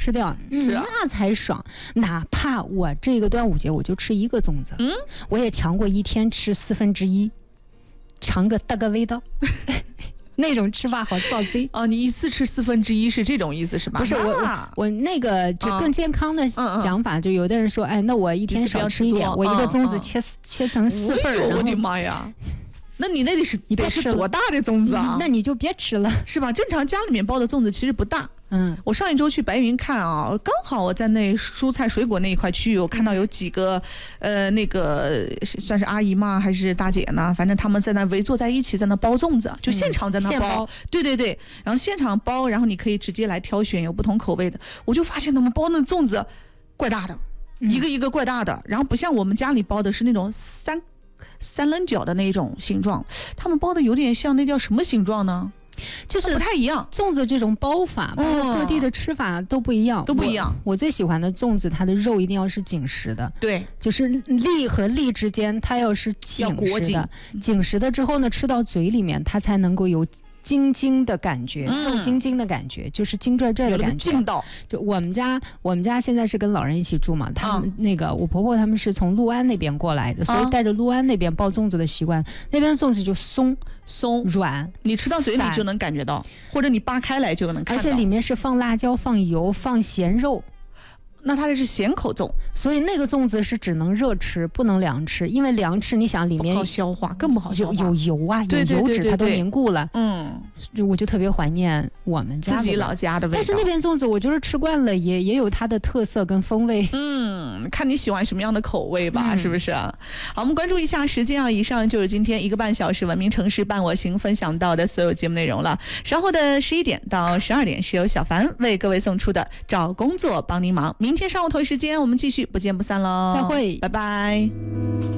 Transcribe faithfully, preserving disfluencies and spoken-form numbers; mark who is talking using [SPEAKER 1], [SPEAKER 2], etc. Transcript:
[SPEAKER 1] 吃掉，
[SPEAKER 2] 是啊、
[SPEAKER 1] 嗯、那才爽。哪怕我这个端午节我就吃一个粽子，
[SPEAKER 2] 嗯，
[SPEAKER 1] 我也强过一天吃四分之一，尝个大个味道。那种吃法好造贼
[SPEAKER 2] 哦！你一次吃四分之一是这种意思是吧？
[SPEAKER 1] 不是我我我那个就更健康的讲法，嗯嗯、就有的人说，哎，那我一天少吃一点，我一个粽子切、嗯、切成四份儿。
[SPEAKER 2] 我的妈呀！那你那得是
[SPEAKER 1] 你别
[SPEAKER 2] 吃多大的粽子啊、
[SPEAKER 1] 嗯？那你就别吃了，
[SPEAKER 2] 是吧？正常家里面包的粽子其实不大。
[SPEAKER 1] 嗯，
[SPEAKER 2] 我上一周去白云看啊，刚好我在那蔬菜水果那一块区域，我看到有几个，呃，那个算是阿姨嘛还是大姐呢？反正他们在那围坐在一起，在那包粽子，就现场在那包。
[SPEAKER 1] 嗯、
[SPEAKER 2] 对对对，然后现场包，然后你可以直接来挑选有不同口味的。我就发现他们包那粽子怪大的，
[SPEAKER 1] 嗯、
[SPEAKER 2] 一个一个怪大的，然后不像我们家里包的是那种三三棱角的那种形状，他们包的有点像那叫什么形状呢？
[SPEAKER 1] 就是
[SPEAKER 2] 不太一样，
[SPEAKER 1] 粽子这种包法，包括各地的吃法都不一样，
[SPEAKER 2] 都不一样。
[SPEAKER 1] 我, 我最喜欢的粽子，它的肉一定要是紧实的，
[SPEAKER 2] 对，
[SPEAKER 1] 就是粒和粒之间它要是紧实的，紧实的之后呢，吃到嘴里面它才能够有晶晶的感觉，肉晶晶的感觉，就是晶拽拽的感觉。就我们家，我们家现在是跟老人一起住嘛，他们、啊、那个我婆婆他们是从六安那边过来的，所以带着六安那边包粽子的习惯，那边粽子就松
[SPEAKER 2] 松
[SPEAKER 1] 软，
[SPEAKER 2] 你吃到嘴里就能感觉到，或者你扒开来就能看到，
[SPEAKER 1] 而且里面是放辣椒、放油、放咸肉。
[SPEAKER 2] 那它这是咸口粽，
[SPEAKER 1] 所以那个粽子是只能热吃，不能凉吃，因为凉吃你想里面
[SPEAKER 2] 不好消化，更不好消化，
[SPEAKER 1] 有有油啊，有油脂它都凝固了。
[SPEAKER 2] 嗯，
[SPEAKER 1] 我就特别怀念我们家
[SPEAKER 2] 自己老家的味道。
[SPEAKER 1] 但是那边粽子我就是吃惯了，也也有它的特色跟风味。
[SPEAKER 2] 嗯，看你喜欢什么样的口味吧，嗯、是不是？好，我们关注一下时间啊，以上就是今天一个半小时文明城市伴我行分享到的所有节目内容了。稍后的十一点到十二点是由小凡为各位送出的找工作帮您忙。明天上午同一时间我们继续不见不散喽，
[SPEAKER 1] 再会，
[SPEAKER 2] 拜拜。